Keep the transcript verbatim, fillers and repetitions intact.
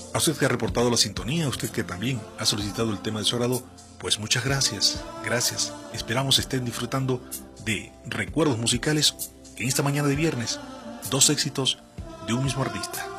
A usted que ha reportado la sintonía, a usted que también ha solicitado el tema de su agrado, pues muchas gracias, gracias. Esperamos estén disfrutando de recuerdos musicales en esta mañana de viernes, dos éxitos de un mismo artista.